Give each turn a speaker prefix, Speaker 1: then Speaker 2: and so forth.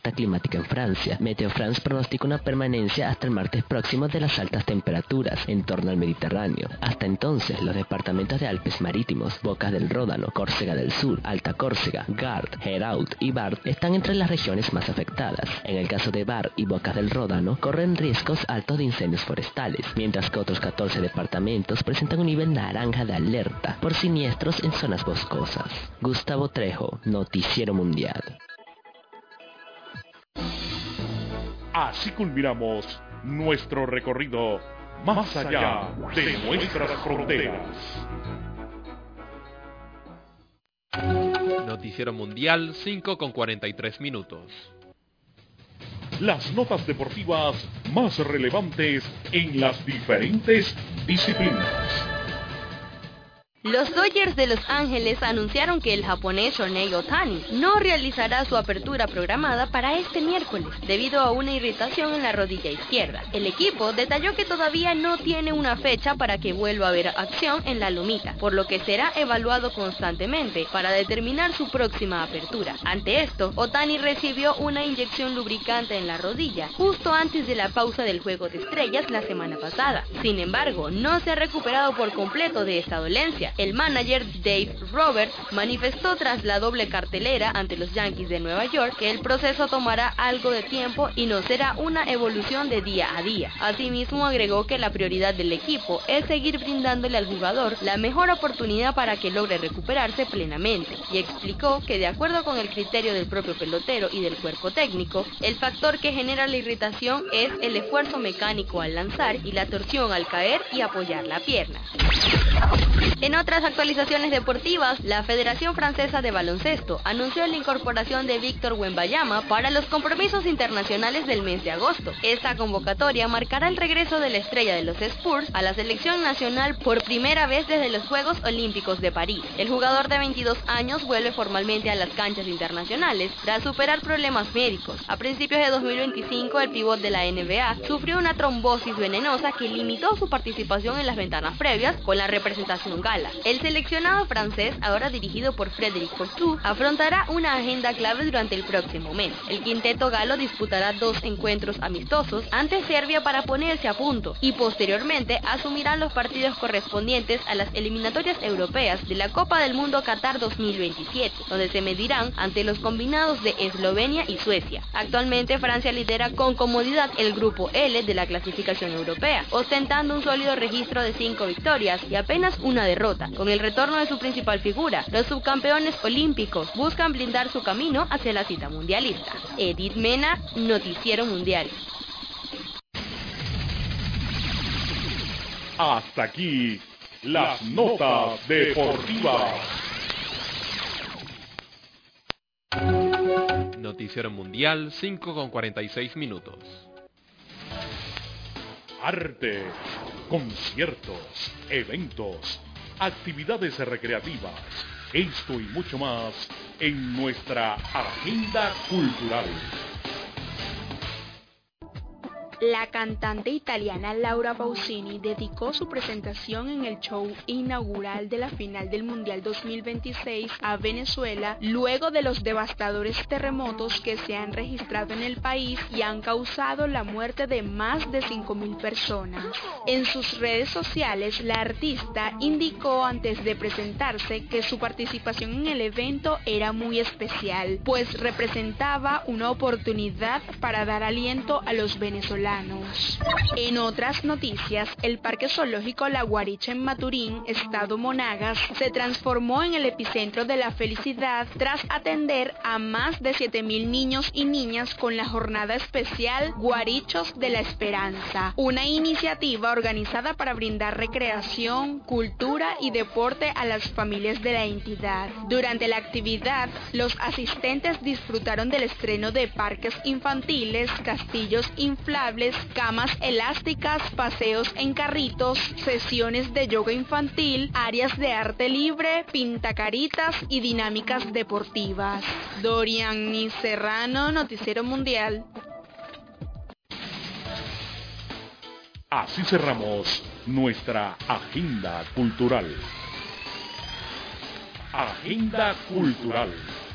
Speaker 1: alerta climática en Francia. Meteo France pronostica una permanencia hasta el martes próximo de las altas temperaturas en torno al Mediterráneo. Hasta entonces, los departamentos de Alpes Marítimos, Bocas del Ródano, Córcega del Sur, Alta Córcega, Gard, Hérault y Var están entre las regiones más afectadas. En el caso de Var y Bocas del Ródano, corren riesgos altos de incendios forestales, mientras que otros 14 departamentos presentan un nivel naranja de alerta por siniestros en zonas boscosas. Gustavo Trejo, Noticiero Mundial.
Speaker 2: Así culminamos nuestro recorrido más allá de nuestras fronteras.
Speaker 3: Noticiero Mundial, 5:43.
Speaker 2: Las notas deportivas más relevantes en las diferentes disciplinas.
Speaker 4: Los Dodgers de Los Ángeles anunciaron que el japonés Shohei Ohtani no realizará su apertura programada para este miércoles, debido a una irritación en la rodilla izquierda. El equipo detalló que todavía no tiene una fecha para que vuelva a haber acción en la lomita, por lo que será evaluado constantemente para determinar su próxima apertura. Ante esto, Ohtani recibió una inyección lubricante en la rodilla, justo antes de la pausa del Juego de Estrellas la semana pasada. Sin embargo, no se ha recuperado por completo de esta dolencia. El manager Dave Roberts manifestó tras la doble cartelera ante los Yankees de Nueva York que el proceso tomará algo de tiempo y no será una evolución de día a día. Asimismo, agregó que la prioridad del equipo es seguir brindándole al jugador la mejor oportunidad para que logre recuperarse plenamente, y explicó que de acuerdo con el criterio del propio pelotero y del cuerpo técnico, el factor que genera la irritación es el esfuerzo mecánico al lanzar y la torsión al caer y apoyar la pierna. En otras actualizaciones deportivas, la Federación Francesa de Baloncesto anunció la incorporación de Víctor Wembanyama para los compromisos internacionales del mes de agosto. Esta convocatoria marcará el regreso de la estrella de los Spurs a la selección nacional por primera vez desde los Juegos Olímpicos de París. El jugador de 22 años vuelve formalmente a las canchas internacionales tras superar problemas médicos. A principios de 2025, el pívot de la NBA sufrió una trombosis venenosa que limitó su participación en las ventanas previas con la representación gala. El seleccionado francés, ahora dirigido por Frédéric Courtois, afrontará una agenda clave durante el próximo mes. El quinteto galo disputará 2 encuentros amistosos ante Serbia para ponerse a punto y posteriormente asumirán los partidos correspondientes a las eliminatorias europeas de la Copa del Mundo Qatar 2027, donde se medirán ante los combinados de Eslovenia y Suecia. Actualmente Francia lidera con comodidad el grupo L de la clasificación europea, ostentando un sólido registro de 5 victorias y apenas una derrota. Con el retorno de su principal figura, los subcampeones olímpicos buscan blindar su camino hacia la cita mundialista. Edith Mena, Noticiero Mundial.
Speaker 2: Hasta aquí las notas deportivas.
Speaker 3: Noticiero Mundial, 5:46.
Speaker 2: Arte, conciertos, eventos, actividades recreativas, esto y mucho más en nuestra agenda cultural.
Speaker 5: La cantante italiana Laura Pausini dedicó su presentación en el show inaugural de la final del Mundial 2026 a Venezuela, luego de los devastadores terremotos que se han registrado en el país y han causado la muerte de más de 5.000 personas. En sus redes sociales, la artista indicó antes de presentarse que su participación en el evento era muy especial, pues representaba una oportunidad para dar aliento a los venezolanos. En otras noticias, el Parque Zoológico La Guaricha en Maturín, estado Monagas, se transformó en el epicentro de la felicidad tras atender a más de 7.000 niños y niñas con la jornada especial Guarichos de la Esperanza, una iniciativa organizada para brindar recreación, cultura y deporte a las familias de la entidad. Durante la actividad, los asistentes disfrutaron del estreno de parques infantiles, castillos inflables, camas elásticas, paseos en carritos, sesiones de yoga infantil, áreas de arte libre, pintacaritas y dinámicas deportivas. Dorian Serrano, Noticiero Mundial.
Speaker 2: Así cerramos nuestra agenda cultural. Agenda cultural.